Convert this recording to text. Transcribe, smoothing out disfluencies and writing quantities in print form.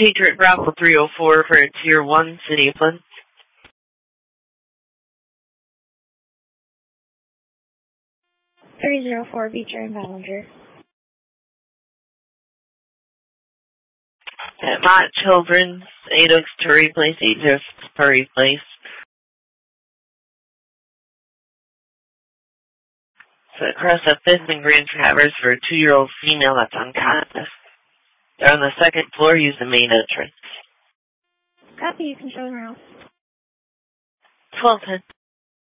Patriot Bravo 304 for Tier 1, City of Flint. 304, Beecher and Ballinger. At Mott Children's, 8 Oaks, Torrey Place, 806 Torrey Place. So across the 5th and Grand Traverse for a 2-year-old female that's unconscious. They're on the 2nd floor, use the main entrance. Copy, you can show them around. 1210.